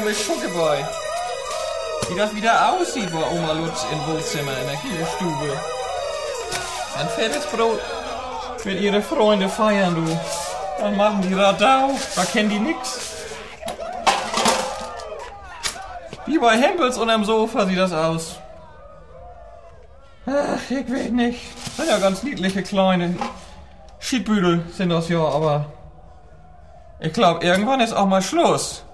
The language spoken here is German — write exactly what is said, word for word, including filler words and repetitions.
ich gucke bei. Wie das wieder aussieht bei Oma Lutz im Wohnzimmer in der Küchenstube. Ein fettes Brot mit ihre Freunde feiern, du. Dann machen die Radau, da kennen die nix. Wie bei Hempels unterm Sofa sieht das aus. Ach, ich weiß nicht. Sind ja ganz niedliche kleine Schiedbüdel sind das ja, aber ich glaube, irgendwann ist auch mal Schluss.